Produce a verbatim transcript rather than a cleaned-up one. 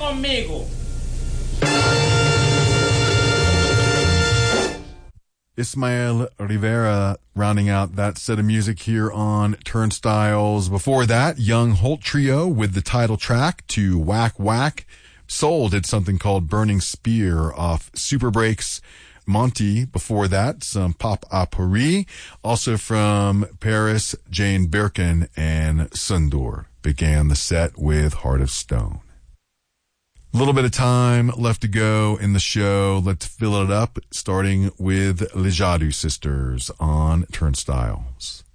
conmigo. Ismael Rivera rounding out that set of music here on Turnstiles. Before that, Young Holt Trio with the title track to Whack Whack. Soul did something called Burning Spear off Super Breaks. Monty, before that, some pop a Paris. Also from Paris, Jane Birkin and Sundur began the set with Heart of Stone. A little bit of time left to go in the show. Let's fill it up, starting with Les Jadu Sisters on Turnstiles.